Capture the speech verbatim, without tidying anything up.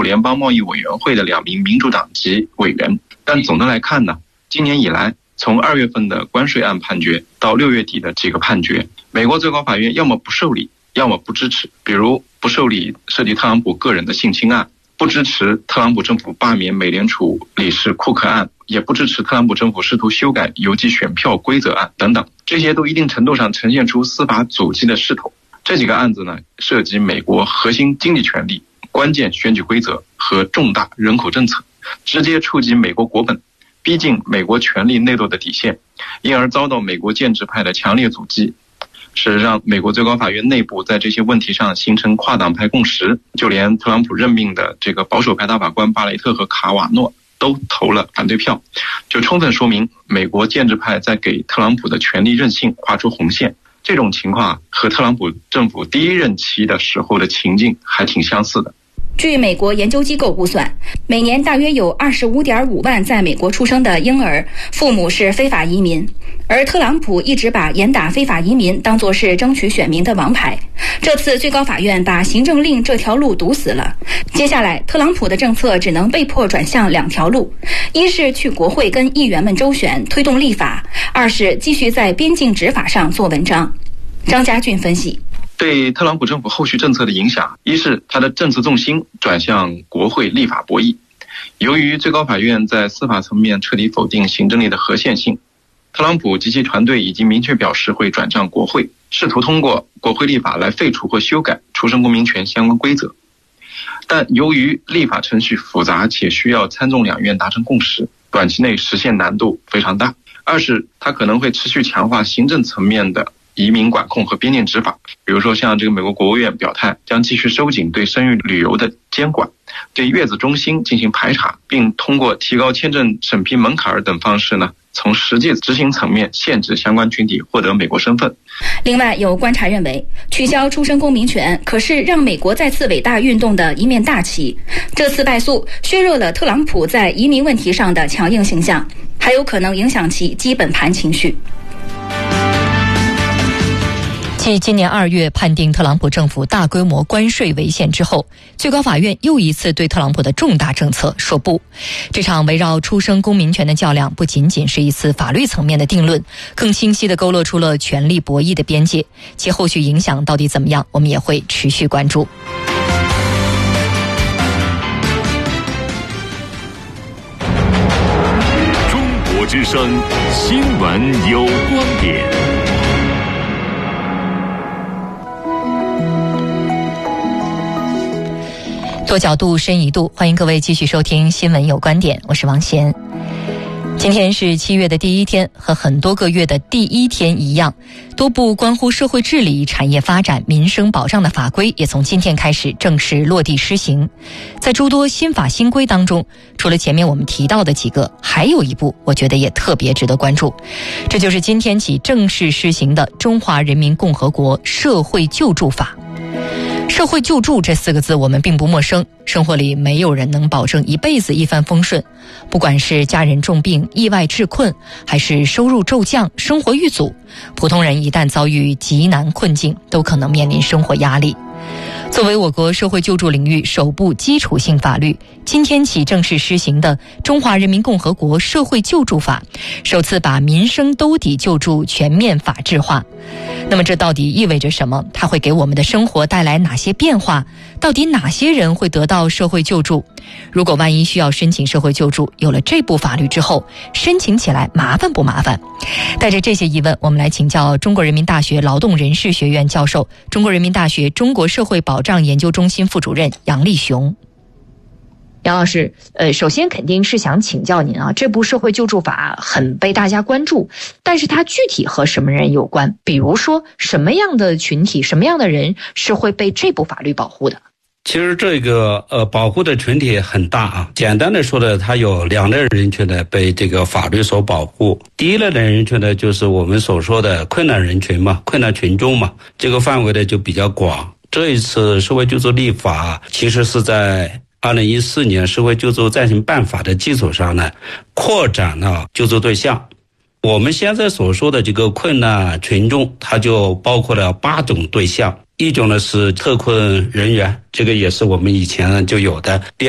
部联邦贸易委员会的两名民主党籍委员。但总的来看呢，今年以来，从二月份的关税案判决到六月底的这个判决，美国最高法院要么不受理，要么不支持。比如不受理涉及特朗普个人的性侵案，不支持特朗普政府罢免美联储理事库克案，也不支持特朗普政府试图修改邮寄选票规则案等等，这些都一定程度上呈现出司法阻击的势头。这几个案子呢，涉及美国核心经济权利、关键选举规则和重大人口政策，直接触及美国国本，逼近美国权力内斗的底线，因而遭到美国建制派的强烈阻击。事实上，美国最高法院内部在这些问题上形成跨党派共识，就连特朗普任命的这个保守派大法官巴雷特和卡瓦诺都投了反对票，就充分说明美国建制派在给特朗普的权力任性画出红线。这种情况和特朗普政府第一任期的时候的情境还挺相似的。 据美国研究机构估算，每年大约有 二十五点五万在美国出生的婴儿父母是非法移民，而特朗普一直把严打非法移民当作是争取选民的王牌。这次最高法院把行政令这条路堵死了，接下来特朗普的政策只能被迫转向两条路，一是去国会跟议员们周旋推动立法，二是继续在边境执法上做文章。张家俊分析， 对特朗普政府后续政策的影响，一是他的政策重心转向国会立法博弈。由于最高法院在司法层面彻底否定行政力的合宪性，特朗普及其团队已经明确表示会转战国会，试图通过国会立法来废除或修改出生公民权相关规则。但由于立法程序复杂且需要参众两院达成共识，短期内实现难度非常大。二是他可能会持续强化行政层面的移民管控和边境执法，比如说像这个美国国务院表态将继续收紧对生育旅游的监管，对月子中心进行排查，并通过提高签证审批门槛等方式呢，从实际执行层面限制相关群体获得美国身份。 另外，有观察认为，取消出生公民权可是让美国再次伟大运动的一面大旗。这次败诉削弱了特朗普在移民问题上的强硬形象，还有可能影响其基本盘情绪。 继今年二月判定特朗普政府大规模关税违宪之后，最高法院又一次对特朗普的重大政策说不。这场围绕出生公民权的较量不仅仅是一次法律层面的定论，更清晰地勾勒出了权力博弈的边界，其后续影响到底怎么样，我们也会持续关注。 中国之声新闻有观点。 多角度深一度，欢迎各位继续收听新闻有观点，我是王贤。今天是七月的第一天，和很多个月的第一天一样，多部关乎社会治理、产业发展、民生保障的法规也从今天开始正式落地施行。在诸多新法新规当中，除了前面我们提到的几个，还有一部我觉得也特别值得关注，这就是今天起正式施行的《中华人民共和国社会救助法》。社会救助这四个字我们并不陌生，生活里没有人能保证一辈子一帆风顺，不管是家人重病、意外致困，还是收入骤降、生活遇阻，普通人一旦遭遇极难困境，都可能面临生活压力。作为我国社会救助领域首部基础性法律，今天起正式施行的《中华人民共和国社会救助法》首次把民生兜底救助全面法制化。那么这到底意味着什么？它会给我们的生活带来哪些变化？到底哪些人会得到社会救助？如果万一需要申请社会救助，有了这部法律之后，申请起来麻烦不麻烦？带着这些疑问，我们来请教中国人民大学劳动人事学院教授、中国人民大学中国社会保障研究中心副主任杨立雄。 杨老师，呃，首先肯定是想请教您啊，这部社会救助法很被大家关注，但是它具体和什么人有关？比如说，什么样的群体、什么样的人是会被这部法律保护的？ 其实这个呃保护的群体很大啊。简单的说呢，它有两类人群呢被这个法律所保护。第一类的人群呢，就是我们所说的困难人群嘛，困难群众嘛，这个范围呢就比较广。这一次社会救助立法其实是在二零一四年社会救助暂行办法的基础上呢，扩展了救助对象。我们现在所说的这个困难群众，它就包括了八种对象。一种呢是特困人员，这个也是我们以前就有的。第